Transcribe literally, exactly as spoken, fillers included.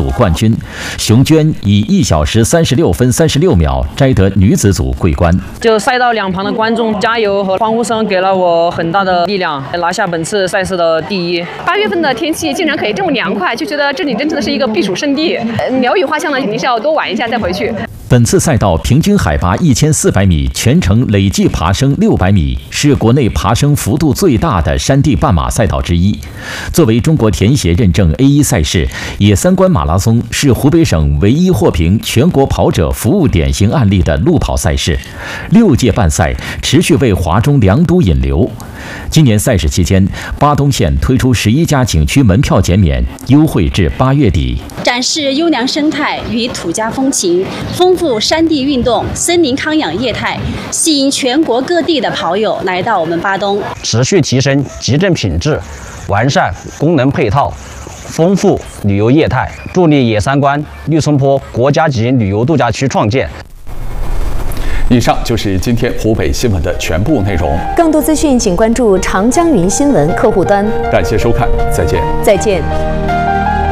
组冠军，熊娟以一小时三十六分三十六秒摘得女子组桂冠。 就赛道两旁的观众加油和欢呼声给了我很大的力量，拿下本次赛事的第一。 八月份的天气竟然可以这么凉快，就觉得这里真的是一个避暑胜地。呃鸟语花香呢，肯定是要多玩一下再回去。 本次赛道平均海拔一千四百米，全程累计爬升六百米，是国内爬升幅度最大的山地半马赛道之一。作为中国田协认证 A 一 赛事，野三关马拉松是湖北省唯一获评全国跑者服务典型案例的路跑赛事。六届办赛，持续为华中良都引流。今年赛事期间，巴东县推出十一家景区门票减免，优惠至八月底， 展示优良生态与土家风情，丰富山地运动、森林康养业态，吸引全国各地的跑友来到我们巴东， 持续提升集镇品质，完善功能配套，丰富旅游业态，助力野三关绿松坡国家级旅游度假区创建。 以上就是今天湖北新闻的全部内容。 更多资讯，请关注长江云新闻客户端。 感谢收看，再见。 再见。